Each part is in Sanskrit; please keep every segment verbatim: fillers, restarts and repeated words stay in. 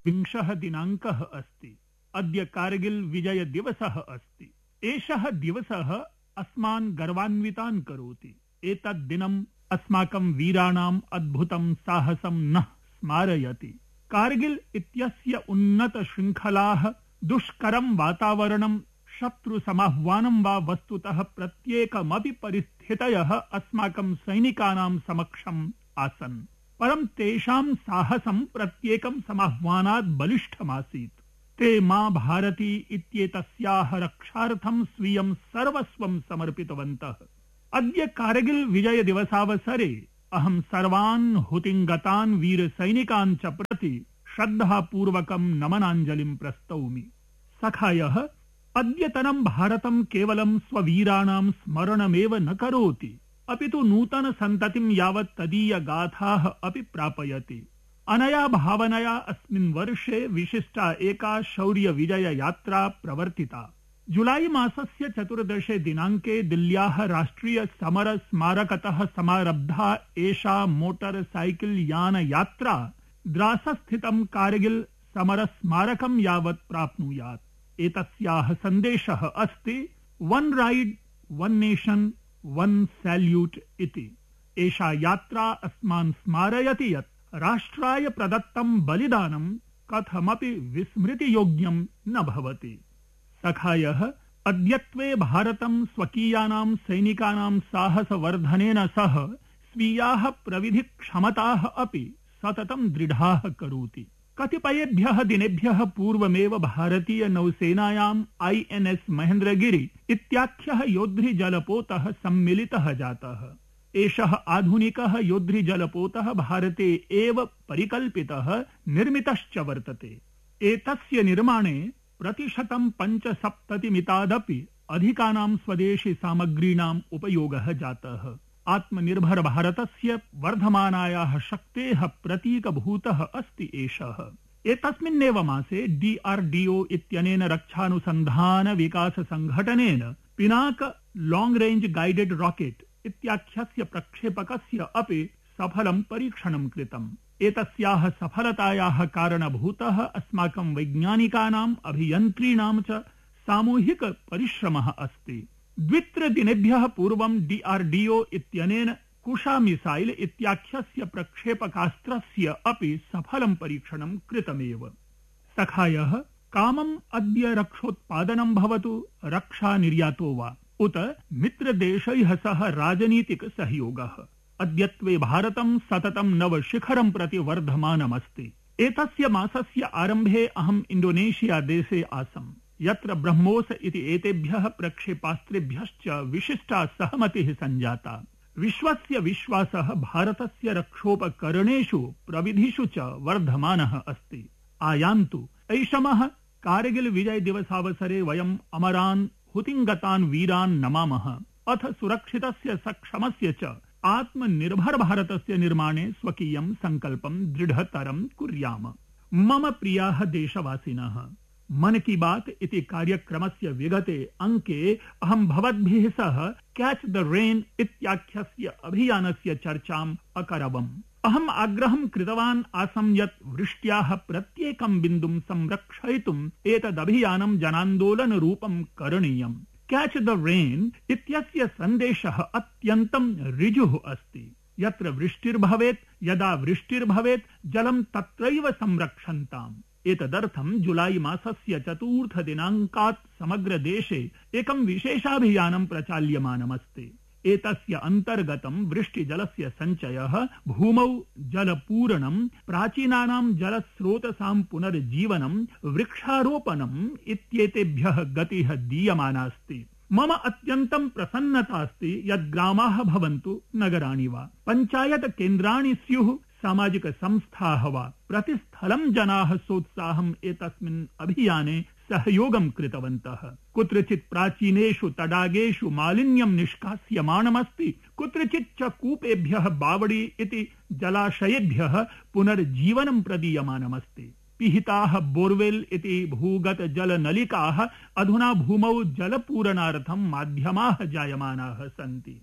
विंशः दिनाङ्कः अस्ति। अद्य कारगिल विजय दिवसः अस्ति। एषः दिवसः अस्मान् गर्वान्वितान् करोति। एतत् दिनम् अस्माकं वीराणाम् अद्भुतं साहसं नः स्मारयति। कारगिल इत्यस्य उन्नत शृङ्खलाः, दुष्करं वातावरणं, शत्रु समाह्वानं वा वस्तुतः प्रत्येकमपि परिस्थितयः अस्माकं सैनिकानां समक्षम् आसन्। परं तेषां साहसं प्रत्येकं समाह्वानात् बलिष्ठमासीत्। ते मा भारती इत्येतस्याः रक्षार्थं स्वीयं सर्वस्वं समर्पितवन्तः। अद्य कारगिल विजय दिवसावसरे अहं सर्वान् हुतिङ्गतान् वीरसैनिकान् च प्रति श्रद्धापूर्वकं नमनाञ्जलिं प्रस्तौमि। सखायः, अद्यतनं भारतं केवलं स्ववीराणां स्मरणमेव न करोति, अपि तु नूतन सन्ततिं यावत् तदीय गाथाः अपि प्रापयति। अनया भावनया अस्मिन् वर्षे विशिष्टा एका शौर्य विजय यात्रा प्रवर्तिता। जुलाई मासस्य चतुर्दशे दिनाङ्के दिल्ल्याः राष्ट्रिय समर स्मारकतः समारब्धा एषा मोटर साइकिल यान यात्रा द्रासस्थितं कारगिल समर स्मारकं यावत् प्राप्नुयात्। एतस्याः सन्देशः अस्ति वन राइड वन नेशन वन सैल्यूट इति। एषा यात्रा अस्मान् स्मारयति यत् राष्ट्राय प्रदत्तं बलिदानं कथमपि विस्मृतियोग्यं न भवति। सखायः, अद्यत्वे भारतं स्वकीयानां सैनिकानां साहसवर्धनेन सह स्वीयाः प्रविधिक्षमताः अपि सततं दृढाः करोति। कतिपयेभ्यः दिनेभ्यः पूर्वमेव भारतीय नौसेनायाम् आई एन एस महेन्द्रगिरि इत्याख्यः योद्धृजलपोतः सम्मिलितः जातः। एषः आधुनिकः योद्धृजलपोतः भारते एव परिकल्पितः, निर्मितश्च वर्तते। एतस्य निर्माणे प्रतिशतं पञ्चसप्ततिमितादपि अधिकानां स्वदेशी सामग्रीणाम् उपयोगः जातः। आत्मनिर्भर भारतस्य वर्धमानायाः शक्तेः प्रतीकभूतः अस्ति एषः। एतस्मिन्नेव मासे डी आर डी ओ इत्यनेन रक्षानुसन्धान विकास संघटनेन Pinaka long range guided rocket इत्याख्यस्य प्रक्षेपकस्य अपि सफलं परीक्षणं कृतम्। एतस्याः सफलतायाः कारणभूतः अस्माकं वैज्ञानिकानाम्, अभियन्त्रीणां च सामूहिक परिश्रमः अस्ति। द्वित्रदिनेभ्यः पूर्वं डी आर डी ओ इत्यनेन कुशा मिसाइल इत्याख्यस्य प्रक्षेपकास्त्रस्य अपि सफलं परीक्षणं कृतमेव। सखायः, कामम् अद्य रक्षोत्पादनं भवतु, रक्षा निर्यातो वा उत मित्रदेशैः सह राजनीतिक सहयोगः। अद्यत्वे भारतं सततं नव शिखरं प्रति वर्धमानमस्ति। एतस्य मासस्य आरम्भे अहम् इण्डोनेशिया देशे आसम्, यत्र ब्रह्मोस इति एतेभ्यः प्रक्षेपास्त्रेभ्यश्च विशिष्टा सहमतिः सञ्जाता। विश्वस्य विश्वासः भारतस्य रक्षोपकरणेषु प्रविधिषु च वर्धमानः अस्ति। आयान्तु ऐषमः कारगिल विजय दिवसावसरे वयम् अमरान् हुतिङ्गतान् वीरान् नमामः, अथ सुरक्षितस्य सक्षमस्य च आत्मनिर्भर भारतस्य निर्माणे स्वकीयं संकल्पं दृढतरं कुर्याम। मम प्रियाः देशवासिनः, मन की बात इति कार्यक्रमस्य विगते अंके अहं भवद्भिः सह कैच द रेन इत्याख्यस्य अभियानस्य चर्चाम् अकरवम्। अहम् आग्रहं कृतवान् आसम् यत् वृष्ट्याः प्रत्येकं बिन्दुं संरक्षयितुम् एतदभियानं जनान्दोलनरूपं करणीयम्। कैच द रेन इत्यस्य सन्देशः अत्यन्तं ऋजुः अस्ति। यत्र वृष्टिर्भवेत्, यदा वृष्टिर्भवेत्, जलं तत्रैव संरक्षन्ताम्। एतदर्थं जुलाई मासस्य चतुर्थ दिनाङ्कात् समग्र देशे एकं विशेषाभियानं प्रचाल्यमानमस्ति। एतस्य अन्तर्गतं वृष्टिजलस्य सञ्चयः, भूमौ जलपूरणं, प्राचीनानां जलस्रोतसां पुनर्जीवनं, वृक्षारोपणम् इत्येतेभ्यः गतिः दीयमानास्ति। मम अत्यन्तं प्रसन्नता अस्ति यत् ग्रामाः भवन्तु, नगराणि वा, पञ्चायत केन्द्राणि स्युः, सामाजिक संस्थाः वा, प्रतिस्थलं जनाः सोत्साहम् एतस्मिन् अभियाने सहयोगं कृतवन्तः। कुत्रचित् प्राचीनेषु तडागेषु मालिन्यं निष्कास्यमाणमस्ति, कुत्रचित् च कूपेभ्यः बावडी इति जलाशयेभ्यः पुनर्जीवनं प्रदीयमानमस्ति। पिहिताः बोर्वेल् इति भूगत जलनलिकाः अधुना भूमौ जलपूरणार्थं माध्यमाः जायमानाः सन्ति।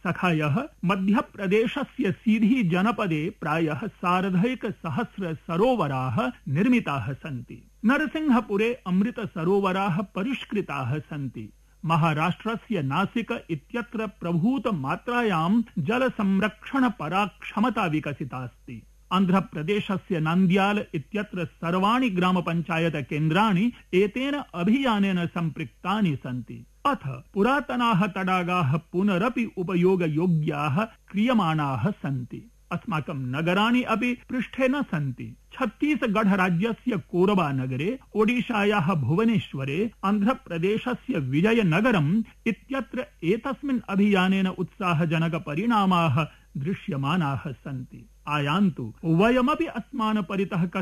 सखायः मध्यप्रदेशस्य सीधी जनपदे प्रायः सार्धैक सहस्र सरोवराः निर्मिताः सन्ति। नरसिंहपुरे अमृत सरोवराः परिष्कृताः सन्ति। महाराष्ट्रस्य नासिक इत्यत्र प्रभूत मात्रायां जल संरक्षण परा क्षमता विकसिता अस्ति। आन्ध्रप्रदेशस्य नान्द्याल इत्यत्र सर्वाणि ग्राम पंचायत केन्द्राणि एतेन अभियानेन सम्पृक्तानि सन्ति। अथ पुरातनाः तडागाः पुनरपि उपयोगयोग्याः क्रियमाणाः सन्ति। अस्माकं नगराणि अपि पृष्ठे न सन्ति। छत्तीसगढ़ राज्यस्य कोरबा नगरे, ओडिशायाः भुवनेश्वरे, आन्ध्रप्रदेशस्य विजयनगरम् इत्यत्र एतस्मिन् अभियानेन उत्साहजनक परिणामाः दृश्यमानाः सन्ति। आयान्तु वयमपि अस्मान् परितः